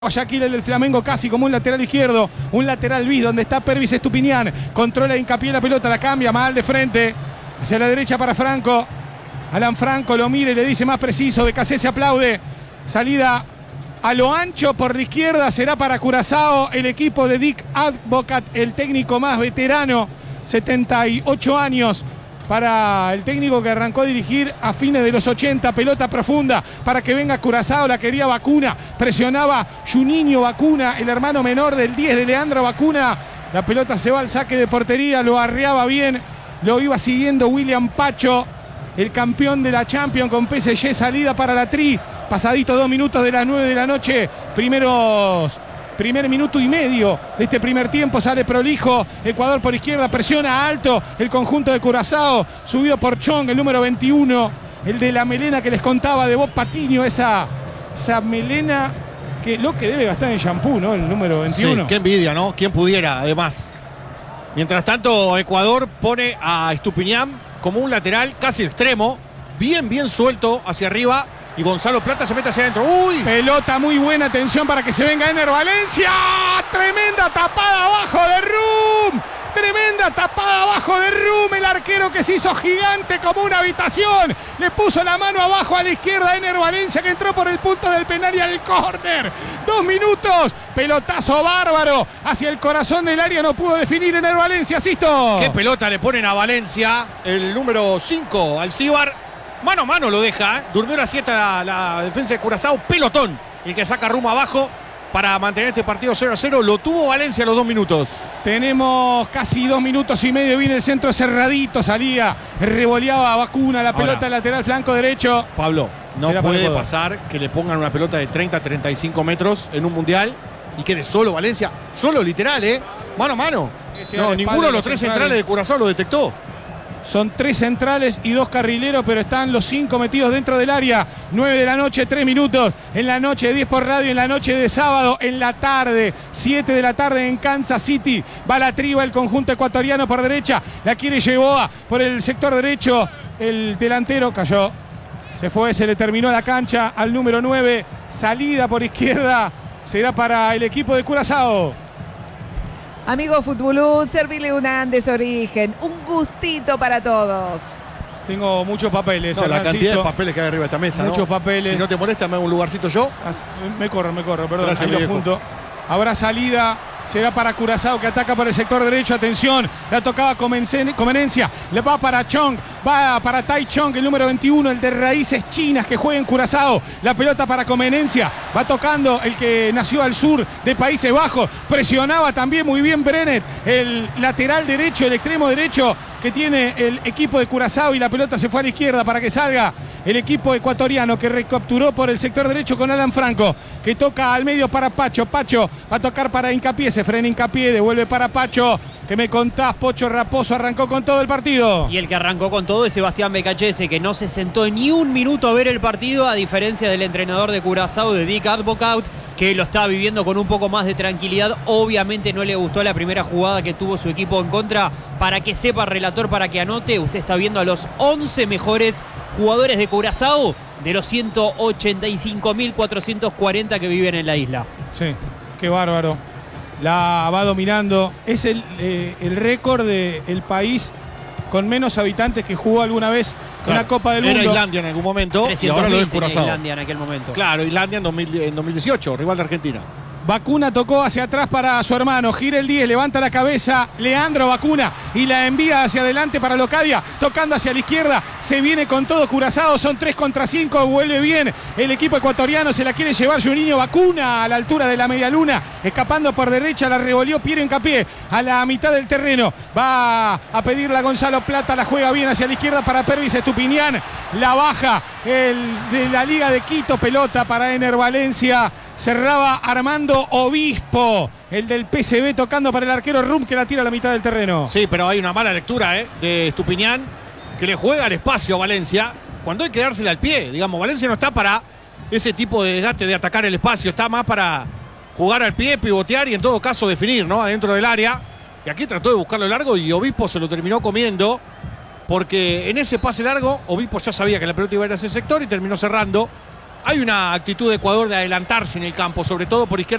Guayaquil, el del Flamengo, casi como un lateral izquierdo, un lateral bis, donde está Pervis Estupiñán, controla hincapié la pelota, la cambia mal de frente, hacia la derecha para Franco. Alan Franco lo mira y le dice más preciso, Becasé se aplaude, salida a lo ancho por la izquierda, será para Curazao, el equipo de Dick Advocat, el técnico más veterano, 78 años. Para el técnico que arrancó a dirigir a fines de los 80, pelota profunda para que venga Curazao, la quería Vacuna, presionaba Juninho Vacuna, el hermano menor del 10 de Leandro Vacuna, la pelota se va al saque de portería, lo arreaba bien, lo iba siguiendo William Pacho, el campeón de la Champions con PSG, salida para la Tri, pasadito 2 minutos de las 9 de la noche, primer minuto y medio de este primer tiempo, sale prolijo, Ecuador por izquierda, presiona alto el conjunto de Curazao, subido por Chong, el número 21, el de la melena que les contaba de Bob Patiño, esa melena que lo que debe gastar en shampoo, ¿no? El número 21. Sí, qué envidia, ¿no? ¿Quién pudiera, además? Mientras tanto, Ecuador pone a Estupiñán como un lateral casi extremo, bien suelto hacia arriba. Y Gonzalo Plata se mete hacia adentro. ¡Uy! Pelota muy buena, atención para que se venga Ener Valencia. Tremenda tapada abajo de Rum. Tremenda tapada abajo de Rum. El arquero que se hizo gigante como una habitación. Le puso la mano abajo a la izquierda a Ener Valencia, que entró por el punto del penal y al córner. 2 minutos. Pelotazo bárbaro. Hacia el corazón del área no pudo definir Ener Valencia. Sisto. ¿Qué pelota le ponen a Valencia? El número 5, Alcíbar. Mano a mano lo deja, ¿eh? Durmió la siesta la defensa de Curazao. Pelotón, el que saca Rum abajo para mantener este partido 0-0. Lo tuvo Valencia a los 2 minutos. Tenemos casi 2 minutos y medio. Viene el centro cerradito, salía, revoleaba Vacuna, la pelota lateral flanco derecho. Pablo, no puede pasar que le pongan una pelota de 30-35 metros en un mundial y quede solo Valencia. Solo literal, ¿eh? Mano a mano. No, ninguno de los 3 centrales de Curazao lo detectó. Son 3 centrales y 2 carrileros, pero están los 5 metidos dentro del área. 9 de la noche, 3 minutos. En la noche de 10 por radio, en la noche de sábado, en la tarde, 7 de la tarde en Kansas City. Va la triba, el conjunto ecuatoriano por derecha. La quiere Yeboah por el sector derecho. El delantero cayó. Se fue, se le terminó la cancha al número 9. Salida por izquierda. Será para el equipo de Curazao. Amigo Futbolú, servirle un Andes Origen. Un gustito para todos. Tengo muchos papeles. No, la cantidad de papeles que hay arriba de esta mesa. Muchos papeles. Si no te molesta, me hago un lugarcito yo. Me corro, perdón. Gracias, ahí lo junto. Habrá salida. Será para Curazao, que ataca por el sector derecho. Atención, la tocaba Comenencia. Le va para Chong, va para Tai Chong, el número 21, el de raíces chinas que juega en Curazao. La pelota para Comenencia. Va tocando el que nació al sur de Países Bajos. Presionaba también muy bien Brenet, el lateral derecho, el extremo derecho que tiene el equipo de Curazao, y la pelota se fue a la izquierda para que salga el equipo ecuatoriano, que recapturó por el sector derecho con Alan Franco, que toca al medio para Pacho. Pacho va a tocar para Hincapié, se frena Hincapié, devuelve para Pacho. ¿Qué me contás? Pocho Raposo arrancó con todo el partido. Y el que arrancó con todo es Sebastián Becachese, que no se sentó ni un minuto a ver el partido, a diferencia del entrenador de Curazao, de Dick Advocat, que lo está viviendo con un poco más de tranquilidad. Obviamente no le gustó la primera jugada que tuvo su equipo en contra. Para que sepa, relator, para que anote, usted está viendo a los 11 mejores jugadores de Curazao de los 185.440 que viven en la isla. Sí, qué bárbaro. La va dominando. Es el récord del país con menos habitantes que jugó alguna vez una Copa del Mundo. Era Islandia en algún momento y ahora lo es Curazao. Islandia en aquel momento. Claro, Islandia en 2018, rival de Argentina. Vacuna tocó hacia atrás para su hermano, gira el 10, levanta la cabeza Leandro Vacuna y la envía hacia adelante para Locadia, tocando hacia la izquierda, se viene con todo Curazao, son 3 contra 5, vuelve bien el equipo ecuatoriano, se la quiere llevar Juninho Vacuna a la altura de la media luna, escapando por derecha, la revolvió Piero Hincapié a la mitad del terreno, va a pedirla a Gonzalo Plata, la juega bien hacia la izquierda para Pervis Estupiñán, la baja el de la Liga de Quito, pelota para Ener Valencia. Cerraba Armando Obispo, el del PSV, tocando para el arquero Rum, que la tira a la mitad del terreno. Sí, pero hay una mala lectura de Estupiñán, que le juega al espacio a Valencia, cuando hay que dársela al pie. Digamos, Valencia no está para ese tipo de desgaste de atacar el espacio, está más para jugar al pie, pivotear y en todo caso definir, ¿no? Adentro del área. Y aquí trató de buscarlo largo y Obispo se lo terminó comiendo, porque en ese pase largo Obispo ya sabía que la pelota iba a ir a ese sector y terminó cerrando Hay una actitud de Ecuador de adelantarse en el campo, sobre todo por izquierda.